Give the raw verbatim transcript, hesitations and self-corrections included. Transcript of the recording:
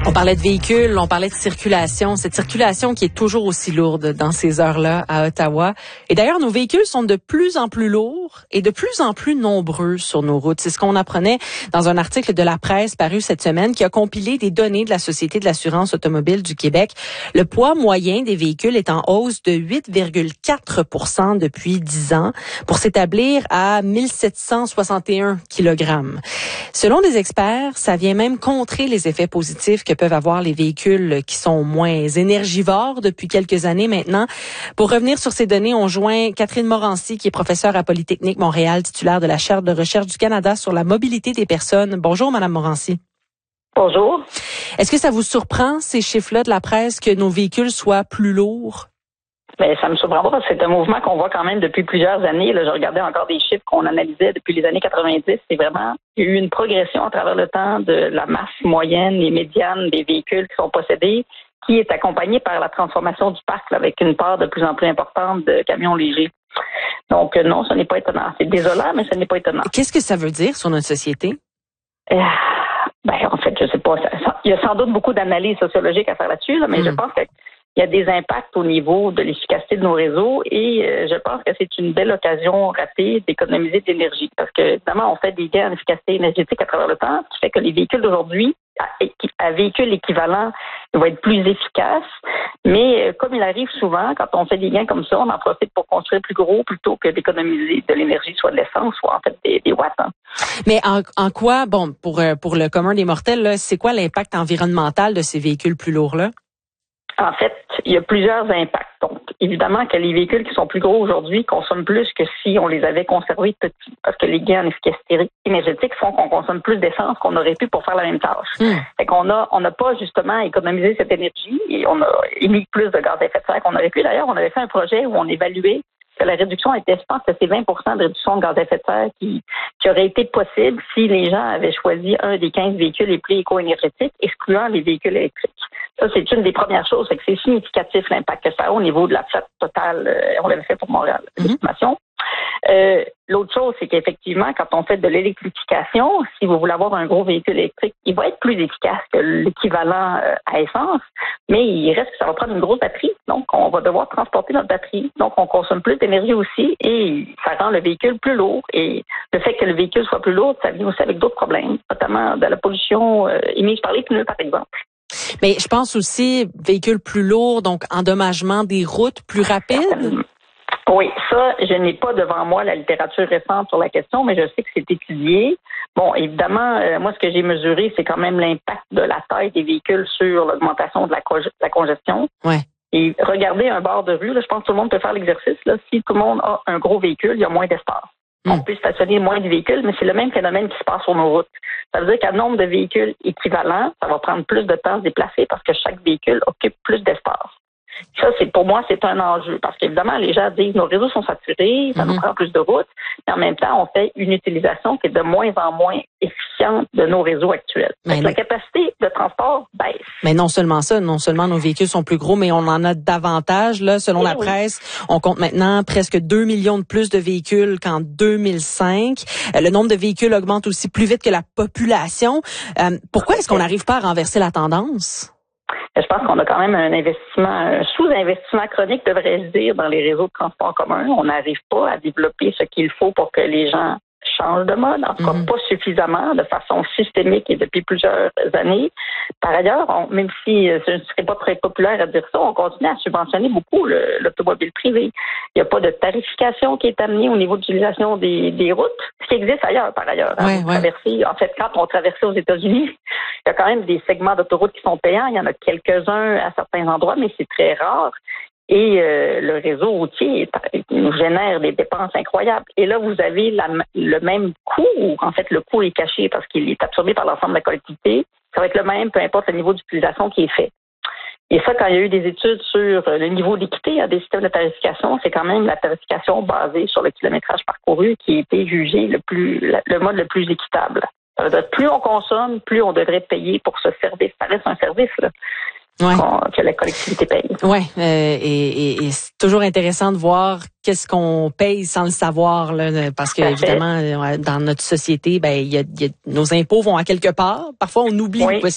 On parlait de véhicules, on parlait de circulation, cette circulation qui est toujours aussi lourde dans ces heures-là à Ottawa. Et d'ailleurs, nos véhicules sont de plus en plus lourds et de plus en plus nombreux sur nos routes. C'est ce qu'on apprenait dans un article de la presse paru cette semaine qui a compilé des données de la Société de l'assurance automobile du Québec. Le poids moyen des véhicules est en hausse de huit virgule quatre pour cent depuis dix ans pour s'établir à mille sept cent soixante et un kilogrammes. Selon des experts, ça vient même contrer les effets positifs que peuvent avoir les véhicules qui sont moins énergivores depuis quelques années maintenant. Pour revenir sur ces données, on joint Catherine Morancy, qui est professeure à Polytechnique Montréal, titulaire de la chaire de recherche du Canada sur la mobilité des personnes. Bonjour, Madame Morancy. Bonjour. Est-ce que ça vous surprend, ces chiffres-là de la presse, que nos véhicules soient plus lourds? Bien, ça me surprend pas parce que c'est un mouvement qu'on voit quand même depuis plusieurs années. Là, je regardais encore des chiffres qu'on analysait depuis les années quatre-vingt-dix. C'est vraiment, il y a eu une progression à travers le temps de la masse moyenne et médiane des véhicules qui sont possédés, qui est accompagnée par la transformation du parc là, avec une part de plus en plus importante de camions légers. Donc non, ce n'est pas étonnant. C'est désolant, mais ce n'est pas étonnant. Qu'est-ce que ça veut dire sur notre société? Euh, ben, en fait, je sais pas. Ça, ça, il y a sans doute beaucoup d'analyses sociologiques à faire là-dessus, là, mais mmh. je pense que il y a des impacts au niveau de l'efficacité de nos réseaux et euh, je pense que c'est une belle occasion ratée d'économiser de l'énergie. Parce que, évidemment, on fait des gains en efficacité énergétique à travers le temps, ce qui fait que les véhicules d'aujourd'hui, à, à véhicules équivalents, vont être plus efficaces. Mais euh, comme il arrive souvent, quand on fait des gains comme ça, on en profite pour construire plus gros plutôt que d'économiser de l'énergie, soit de l'essence, soit en fait des, des watts. Hein. Mais en, en quoi, bon, pour, pour le commun des mortels, là, c'est quoi l'impact environnemental de ces véhicules plus lourds-là? En fait, il y a plusieurs impacts. Donc, évidemment que les véhicules qui sont plus gros aujourd'hui consomment plus que si on les avait conservés petits, parce que les gains en efficacité énergétique font qu'on consomme plus d'essence qu'on aurait pu pour faire la même tâche. Mmh. Fait qu'on a, on n'a pas justement économisé cette énergie et on a émis plus de gaz à effet de serre qu'on aurait pu. D'ailleurs, on avait fait un projet où on évaluait que la réduction était, je pense que c'est vingt pour cent de réduction de gaz à effet de serre qui, qui aurait été possible si les gens avaient choisi un des quinze véhicules les plus éco-énergétiques, excluant les véhicules électriques. Ça, c'est une des premières choses. C'est que c'est significatif l'impact que ça a au niveau de la flotte totale. Euh, on l'avait fait pour Montréal, l'estimation. Mm-hmm. Euh, l'autre chose, c'est qu'effectivement, quand on fait de l'électrification, si vous voulez avoir un gros véhicule électrique, il va être plus efficace que l'équivalent euh, à essence, mais il reste que ça va prendre une grosse batterie. Donc, on va devoir transporter notre batterie. Donc, on consomme plus d'énergie aussi et ça rend le véhicule plus lourd. Et le fait que le véhicule soit plus lourd, ça vient aussi avec d'autres problèmes, notamment de la pollution euh, émise par les pneus, par exemple. Mais je pense aussi véhicules plus lourds, donc endommagement des routes plus rapides. Oui, ça, je n'ai pas devant moi la littérature récente sur la question, mais je sais que c'est étudié. Bon, évidemment, euh, moi, ce que j'ai mesuré, c'est quand même l'impact de la taille des véhicules sur l'augmentation de la, co- la congestion. Ouais. Et regardez un bord de rue, là, je pense que tout le monde peut faire l'exercice. Là, si tout le monde a un gros véhicule, il y a moins d'espace. Mm. On peut stationner moins de véhicules, mais c'est le même phénomène qui se passe sur nos routes. Ça veut dire qu'à nombre de véhicules équivalents, ça va prendre plus de temps à se déplacer parce que chaque véhicule occupe plus d'espace. Ça, c'est pour moi, c'est un enjeu. Parce qu'évidemment, les gens disent nos réseaux sont saturés, ça mm-hmm. nous prend plus de routes, mais en même temps, on fait une utilisation qui est de moins en moins efficiente de nos réseaux actuels. Mais la capacité de transport baisse. Mais non seulement ça, non seulement nos véhicules sont plus gros, mais on en a davantage. Là, selon oui, la presse, oui. on compte maintenant presque deux millions de plus de véhicules qu'en deux mille cinq. Euh, le nombre de véhicules augmente aussi plus vite que la population. Euh, pourquoi est-ce qu'on n'arrive pas à renverser la tendance? Je pense qu'on a quand même un investissement, un sous-investissement chronique, devrais-je dire, dans les réseaux de transport commun. On n'arrive pas à développer ce qu'il faut pour que les gens changent de mode, en tout cas mm-hmm. pas suffisamment, de façon systémique et depuis plusieurs années. Par ailleurs, on, même si ce ne serait pas très populaire à dire ça, on continue à subventionner beaucoup le, l'automobile privée. Il n'y a pas de tarification qui est amenée au niveau de l'utilisation des, des routes, ce qui existe ailleurs, par ailleurs. Hein, ouais, ouais. En fait, quand on traversait aux États-Unis, il y a quand même des segments d'autoroutes qui sont payants. Il y en a quelques-uns à certains endroits, mais c'est très rare. Et euh, le réseau routier nous génère des dépenses incroyables. Et là, vous avez la, le même coût, ou en fait, le coût est caché parce qu'il est absorbé par l'ensemble de la collectivité. Ça va être le même, peu importe le niveau d'utilisation qui est fait. Et ça, quand il y a eu des études sur le niveau d'équité hein, des systèmes de tarification, c'est quand même la tarification basée sur le kilométrage parcouru qui a été jugé le plus, le mode le plus équitable. Ça veut dire plus on consomme, plus on devrait payer pour ce service. Ça reste un service, là. Ouais. Que la collectivité paye. Oui, euh, et, et, et c'est toujours intéressant de voir qu'est-ce qu'on paye sans le savoir, là, parce que évidemment, dans notre société, ben, il y a, y a, nos impôts vont à quelque part. Parfois, on oublie oui. où est-ce